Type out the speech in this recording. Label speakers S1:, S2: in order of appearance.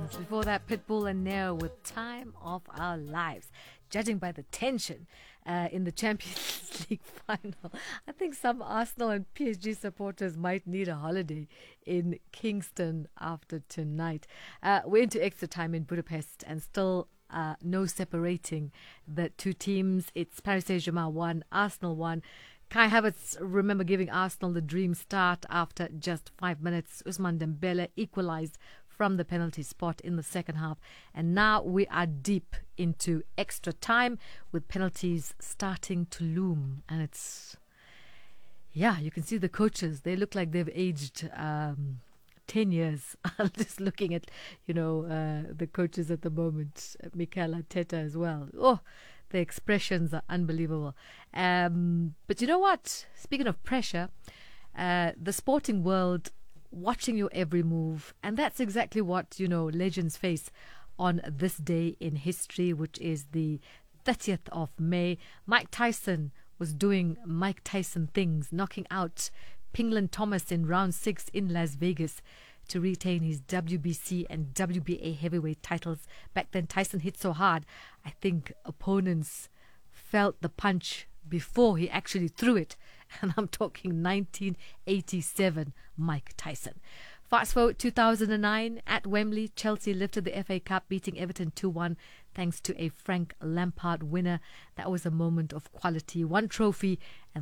S1: Stones. Before that, Pitbull and Neo with Time of Our Lives. Judging by the tension in the Champions League final, I think some Arsenal and PSG supporters might need a holiday in Kingston after tonight. We're into extra time in Budapest and still no separating the two teams. It's Paris Saint-Germain 1, Arsenal 1. Kai Havertz, remember giving Arsenal the dream start after just 5 minutes. Ousmane Dembele equalized from the penalty spot in the second half. And now we are deep into extra time with penalties starting to loom. And it's, yeah, you can see the coaches. They look like they've aged 10 years. I'm just looking at, the coaches at the moment. Mikel Arteta as well. Oh, the expressions are unbelievable. But you know what? Speaking of pressure, the sporting world watching your every move. And that's exactly what, legends face on this day in history, which is the 30th of May. Mike Tyson was doing Mike Tyson things, knocking out Pinglan Thomas in round 6 in Las Vegas to retain his WBC and WBA heavyweight titles. Back then, Tyson hit so hard, I think opponents felt the punch before he actually threw it. And I'm talking 1987 Mike Tyson. Fast forward 2009 at Wembley, Chelsea lifted the FA Cup, beating Everton 2-1 thanks to a Frank Lampard winner. That was a moment of quality. One trophy and